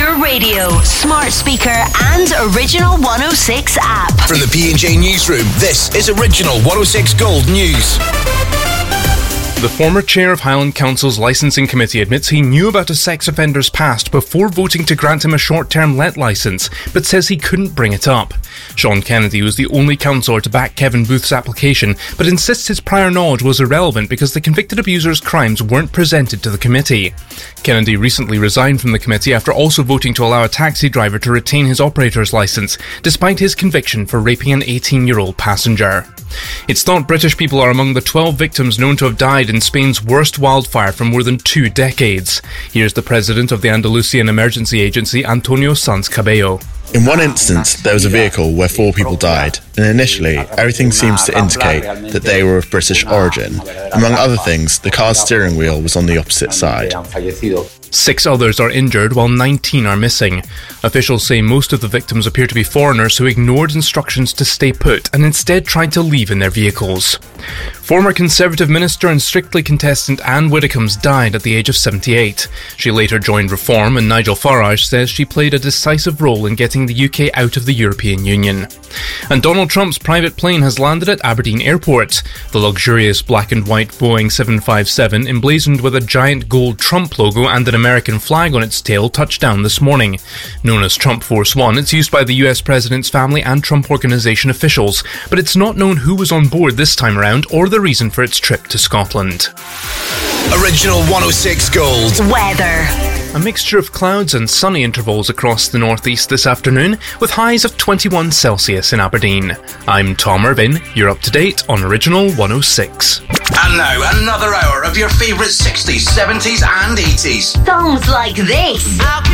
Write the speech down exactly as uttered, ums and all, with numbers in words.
your radio, smart speaker and Original one oh six app. From the P and J Newsroom, this is Original one oh six Gold News. The former chair of Highland Council's licensing committee admits he knew about a sex offender's past before voting to grant him a short-term let licence, but says he couldn't bring it up. Sean Kennedy was the only councillor to back Kevin Booth's application, but insists his prior knowledge was irrelevant because the convicted abuser's crimes weren't presented to the committee. Kennedy recently resigned from the committee after also voting to allow a taxi driver to retain his operator's licence, despite his conviction for raping an eighteen-year-old passenger. It's thought British people are among the twelve victims known to have died in Spain's worst wildfire for more than two decades. Here's the president of the Andalusian Emergency Agency, Antonio Sanz Cabello. In one instance, there was a vehicle where four people died, and initially, everything seems to indicate that they were of British origin. Among other things, the car's steering wheel was on the opposite side. Six others are injured, while nineteen are missing. Officials say most of the victims appear to be foreigners who ignored instructions to stay put and instead tried to leave in their vehicles. Former Conservative minister and Strictly contestant Anne Widdecombe died at the age of seventy-eight. She later joined Reform, and Nigel Farage says she played a decisive role in getting the U K out of the European Union. And Donald Trump's private plane has landed at Aberdeen Airport. The luxurious black and white Boeing seven fifty-seven, emblazoned with a giant gold Trump logo and an American flag on its tail, touched down this morning. Known as Trump Force One, it's used by the U S president's family and Trump Organization officials, but it's not known who was on board this time around or the reason for its trip to Scotland. Original one oh six Gold Weather. A mixture of clouds and sunny intervals across the northeast this afternoon, with highs of twenty-one Celsius in Aberdeen. I'm Tom Irvin, you're up to date on Original one oh six. And now, another hour of your favourite sixties, seventies and eighties. Songs like this.